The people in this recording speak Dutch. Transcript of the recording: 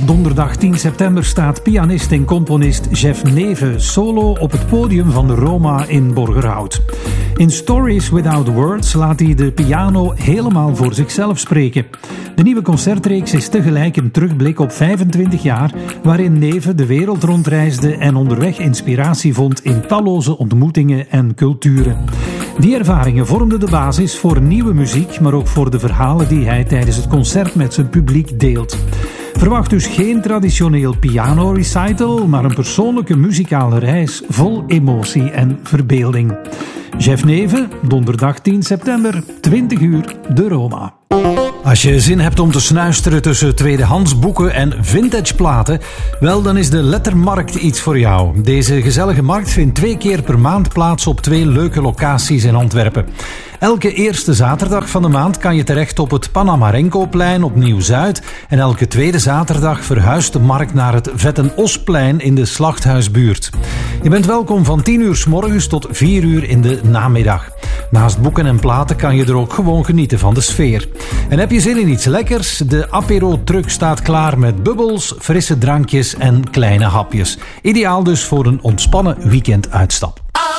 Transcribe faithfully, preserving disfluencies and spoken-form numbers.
Donderdag tien september staat pianist en componist Jeff Neve solo op het podium van de Roma in Borgerhout. In Stories Without Words laat hij de piano helemaal voor zichzelf spreken. De nieuwe concertreeks is tegelijk een terugblik op vijfentwintig jaar, waarin Neve de wereld rondreisde en onderweg inspiratie vond in talloze ontmoetingen en culturen. Die ervaringen vormden de basis voor nieuwe muziek, maar ook voor de verhalen die hij tijdens het concert met zijn publiek deelt. Verwacht dus geen traditioneel piano-recital, maar een persoonlijke muzikale reis vol emotie en verbeelding. Jeff Neve, donderdag tien september, twintig uur, de Roma. Als je zin hebt om te snuisteren tussen tweedehands boeken en vintage platen, wel, dan is de Lettermarkt iets voor jou. Deze gezellige markt vindt twee keer per maand plaats op twee leuke locaties in Antwerpen. Elke eerste zaterdag van de maand kan je terecht op het Panamarenko-plein op Nieuw-Zuid en elke tweede zaterdag verhuist de markt naar het Vetten-Osplein in de Slachthuisbuurt. Je bent welkom van tien uur 's morgens tot vier uur in de namiddag. Naast boeken en platen kan je er ook gewoon genieten van de sfeer. En heb je zin in iets lekkers? De apero-truck staat klaar met bubbels, frisse drankjes en kleine hapjes. Ideaal dus voor een ontspannen weekenduitstap.